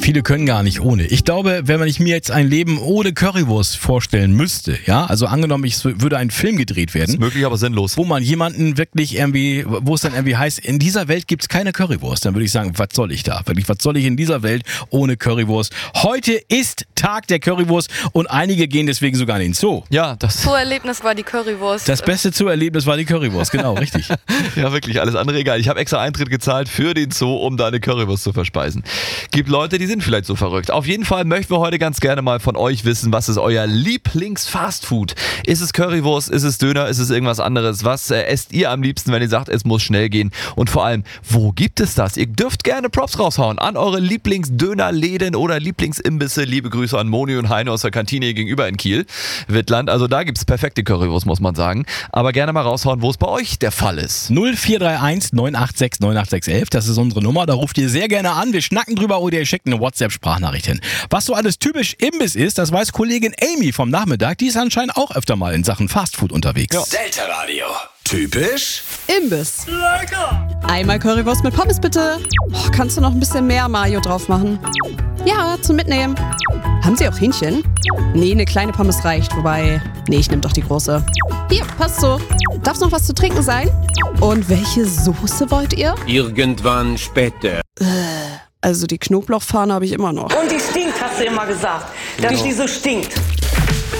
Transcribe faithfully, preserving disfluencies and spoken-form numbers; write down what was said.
Viele können gar nicht ohne. Ich glaube, wenn man ich mir jetzt ein Leben ohne Currywurst vorstellen müsste, ja, also angenommen, es würde ein Film gedreht werden. Ist möglich, aber sinnlos. Wo man jemanden wirklich irgendwie, wo es dann irgendwie heißt, in dieser Welt gibt es keine Currywurst, dann würde ich sagen, was soll ich da? Wirklich, was soll ich in dieser Welt ohne Currywurst? Heute ist Tag der Currywurst und einige gehen deswegen sogar in den Zoo. Ja, das Zoo-Erlebnis war die Currywurst. Das beste Zoo-Erlebnis war die Currywurst, genau, richtig. Ja, wirklich, alles andere egal. Ich habe extra Eintritt gezahlt für den Zoo, um da eine Currywurst zu verspeisen. Gibt Leute, die sind vielleicht so verrückt. Auf jeden Fall möchten wir heute ganz gerne mal von euch wissen, was ist euer Lieblings-Fastfood? Ist es Currywurst, ist es Döner, ist es irgendwas anderes? Was äh, esst ihr am liebsten, wenn ihr sagt, es muss schnell gehen? Und vor allem, wo gibt es das? Ihr dürft gerne Props raushauen an eure Lieblings-Dönerläden oder Lieblingsimbisse. Liebe Grüße an Moni und Heine aus der Kantine gegenüber in Kiel, Wittland. Also da gibt es perfekte Currywurst, muss man sagen. Aber gerne mal raushauen, wo es bei euch der Fall ist. null vier drei eins neun acht sechs neun acht sechs eins, das ist unsere Nummer. Da ruft ihr sehr gerne an. Wir schnacken drüber oder ihr schickt eine WhatsApp-Sprachnachricht hin. Was so alles typisch Imbiss ist, das weiß Kollegin Amy vom Nachmittag. Die ist anscheinend auch öfter mal in Sachen Fastfood unterwegs. Ja. Delta Radio. Typisch Imbiss. Lecker. Einmal Currywurst mit Pommes bitte. Oh, kannst du noch ein bisschen mehr Mayo drauf machen? Ja, zum Mitnehmen. Haben Sie auch Hähnchen? Nee, eine kleine Pommes reicht. Wobei, nee, ich nehme doch die große. Hier, passt so. Darf's noch was zu trinken sein? Und welche Soße wollt ihr? Irgendwann später. Äh, also die Knoblauchfahne habe ich immer noch. Und die stinkt, hast du immer gesagt. Dass die so stinkt.